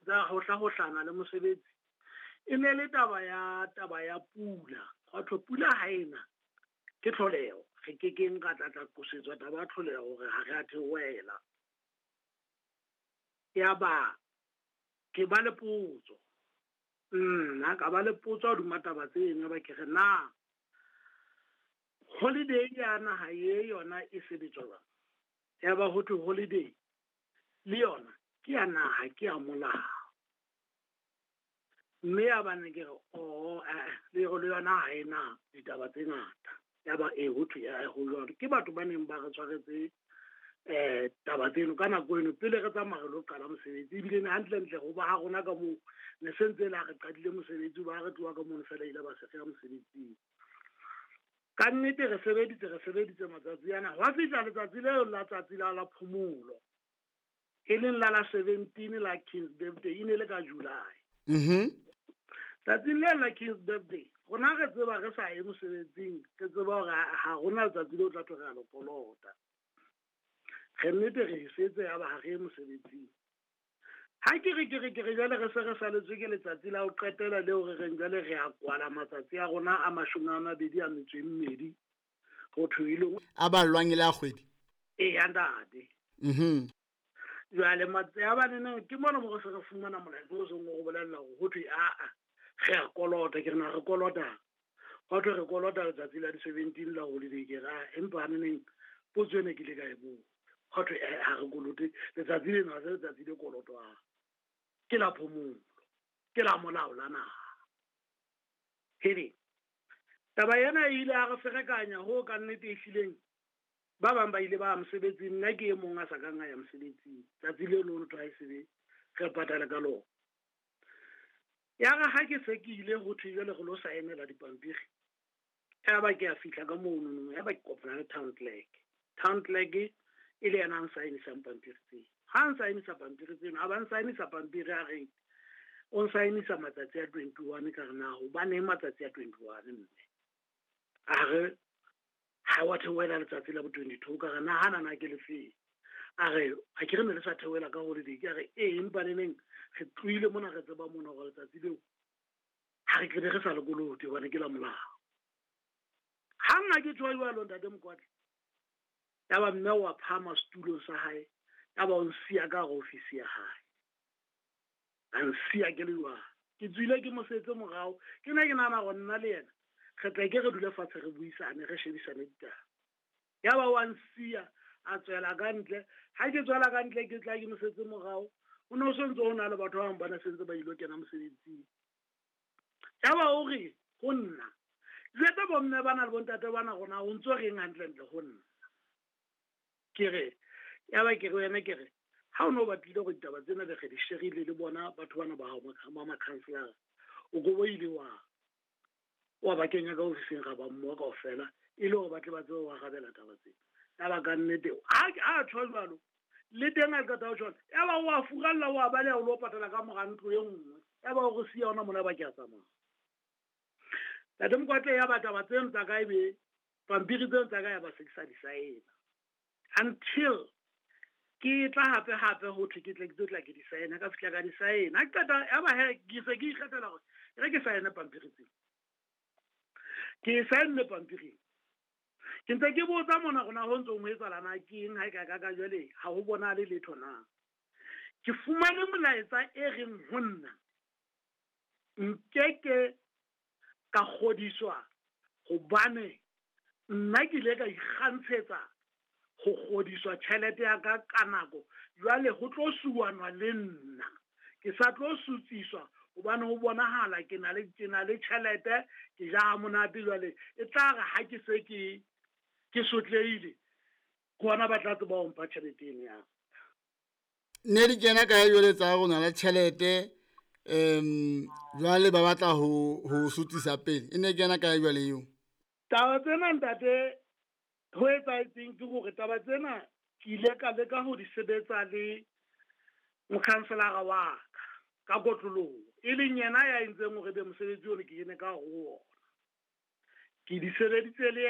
da hohlana le mosebetsi e ne le taba ya pula go pula ha ena ke tlholego ge ke keng ka tla qosetswa taba ya tlholego gore ha re a theoela ya ba ke ba le potso nna ka ba le potso duma taba tseno ba ke re na holiday ya naha ye yona e sebetswa ya ba ho thwe holiday le yona ke ya naha ke ya molao mme ya bane ke le go le yona ha ena ditaba tse ngata ya ba ho thwe ya go yona ke batho ba neng ba re tshwaretse taba tseno ka nako eno pele re tsamaya lo qala mosebetsi ebile ne hantle go ba ha rona ka mo ne sentse la re qadile mosebetsi ba re tloa ka mo fela ile ba se fela mosebetsi ka nnete re sebeditse matsatsi yana wa fitla letsatsi leo la tsatsi la phomolo e leng la 17 la King's Birthday ine le ka July tsatsi le la King's Birthday rona re tseba re sa ye mosebetsing ke tseba gore ha rona tsatsi le o tla tloga lo kolota ge nnete re setse ya ba ge mosebetsing ha ke re jale re se re saletswe ke letsatsi la o qetela leo re reng jale re a kwala matsatsi a rona a 22 go thwile a ba lwang le a kgwedi ya ndade jale matse a ba nene ke mona mo go se re fumana molaetsa o seng go bolela go thwe ge a kolota ke rena re kolota go thwe re kolota letsatsi la di 17 la holiday ke ra empa neng potso ene ke le ka e bo go thwe ha re kolote letsatsi le na letsatsi le kolotwa ke la phomolo ke la molao la naha hedi taba yana ile a re ferekanya ho ka nnete e hlileng ba bang ba ile ba mosebetsing nna ke e mong a sa kang a ya mosebetsing tsatsi le lona twa isebe re patala ka lona ya ga ha ke sekile go thwe jale go lo saenela dipampiri ya ba ke a fihla ka mono ya ba ke kopana le town clerk e le yana nsainisa pampiri tse ha nsainisa pampiri tse a ba nsainisa pampiri a re o nsainisa matsatsi a 21 ka rena ho ba ne matsatsi a 21 mme a re ha wa theoela letsatsi la bo 22 ka rena hana na ke le fe a re a ke re ne le sa theoela ka holiday ke re empa neng re tluile mona re tseba mona go letsatsi leo ha re re sa le kolote bana ke la molao ha nna ke tswa jwa lo ntate Mkwatla ya ba mme wa phama stulo sa hae ya ba o nsia ka go office ya hae a nsia ke lewa ke tswile ke mosetse morao ke ne ke nana go nna le yena re tla ke re dule fatshe re buisane re shebisane ditaba ya ba wa nsia a tswela ka ntle ha ke tswela ka ntle ke tla ke mosetse morao o no sentse o na le batho ba bana sentse ba ilo kena mosebetsing ya ba o re go nna jeta bo mme bana le bontate bana gona o ntse re ngantle go nna ke re ya ba ke re wena ke re ha o no batlile go ditaba tsena le ge di shegile le bona batho bana ba ma counselor o go boile wa ba kenya ka ofising ga ba mmoa ka ofela ile go batle ba tseo wa gabela taba tsena ya ba ka nnete a tshwalo le teng a ka tao tshwana ya ba wa fugalla wa ba le o lo patala ka mogantlo ye nngwe ya ba go sia ona mona ba ke a tsamaya Tate Mkwatla ya ba taba tseno tsa ka ebe pampiri tseno tsa ka ya ba sekisa di saena until ke tla hape ho thwe ke tla ke di saena ka fitla ka di saena a qeta ya ba ke se ke ikgethela gore re ke saena pampiri tseno ke saena pampiri ke ntse ke botsa mona gona ho ntse mo etsala na ke eng ha ka jwale ha ho bona le letho na ke fumane molaetsa e reng ho nna nkeke ka godiswa gobane nna ke le ka ikgantshetsa go godiswa tšhelete ya ka nako jwale go tlo suwanwa le nna ke sa tlo sutsiswa gobane go bonagala ke na le tšhelete ke ja monate jwale e tla ga ha ke se ke sotleile gona ba tla tseba go mpha tšhelete eno ya ne di kena ka yo le tsa go na le tšhelete jwale ba batla ho sutisa pele e ne kena ka jwale yo taba tsena ntate ho etsang ke gore taba tsena ke ile ka leka ho di sebetsa le mokhanselara wa ka kotloloho e leng yena ya entseng gore be mosebetsi o ne ke ene ka go ona ke di sebeditse le